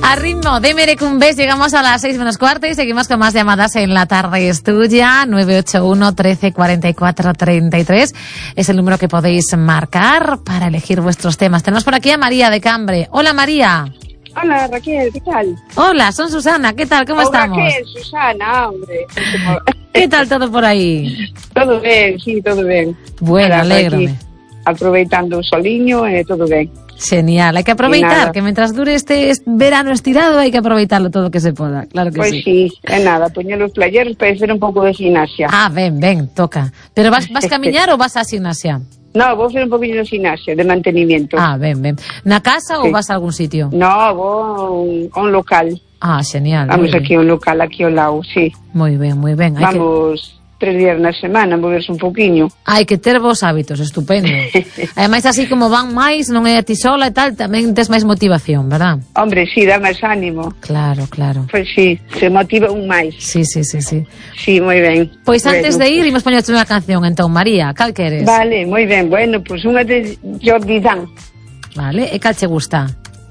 A ritmo de Merecumbés llegamos a las 6 menos cuarto y seguimos con más llamadas en La Tarde es Tuya. 981 13 44 33 es el número que podéis marcar para elegir vuestros temas. Tenemos por aquí a María de Cambre. Hola, María. Hola, Raquel, ¿qué tal? Hola, son Susana, ¿qué tal? ¿Cómo estamos? Raquel, Susana, hombre. ¿Qué tal todo por ahí? Todo bien, sí, todo bien. Bueno, alégrame. Aproveitando o soliño, todo ben. Genial, hay que aproveitar, que mientras dure este verano estirado hay que aproveitarlo todo que se poda, claro que pues sí. Pois sí, é nada, poñer os playeros para hacer un pouco de gimnasia. Ah, ven, toca. Pero vas camiñar ou vas a gimnasia? No, vou facer un poquinho de gimnasia, de mantenimiento. Ah, ven. Na casa ou vas a algún sitio? No, vou a un local. Ah, genial. Vamos aquí a un local, aquí ao lado, sí. Moi ben. Vamos 3 días na semana, moverse un poquinho. Hai que ter vos hábitos, estupendo. Ademais, así como van máis, non é a ti sola e tal, tamén tes máis motivación, verdad? Hombre, sí, dá máis ánimo. Claro. Pois sí, se motiva un máis. Sí. Sí, moi ben. Pois antes de ir, imos poñerte unha canción, entón, María, cal queres? Vale, moi ben, bueno, pois unha de Jordi Dan. Vale, e cal che gusta?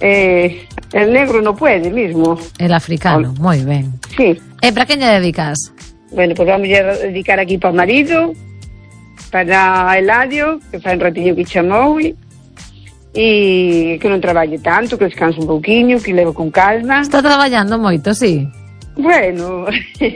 El negro no puede mismo. El africano, moi ben. Sí. E para quen lle dedicas? Bueno, pues vamos a dedicar aquí para o marido, para Eladio, que fai un ratiño que chamou, e que non traballe tanto, que descanse un pouquiño, que leve con calma. Está traballando moito, sí? Bueno,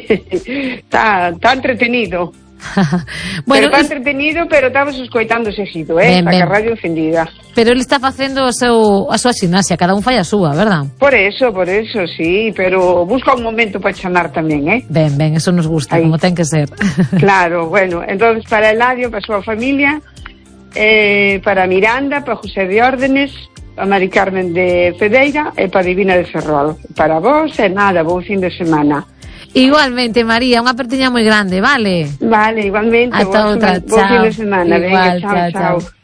está entretenido. Bueno, pero está entretenido, pero estamos escoitando seguido, está que a radio encendida. Pero ele está facendo a súa gimnasia, cada un fai a súa, verdad? Por eso, sí, pero busca un momento para chamar tamén, Ben, eso nos gusta, ahí, como ten que ser. Claro, bueno, entonces para Eladio, para a súa familia, para Miranda, para José de Órdenes, para Mari Carmen de Fedeira e para Divina de Ferrol. Para vos, nada, bom fin de semana. Igualmente, María, unha apertiña moi grande, vale? Vale, igualmente. Hasta outra, bom fin de semana. Igual, venga, chao.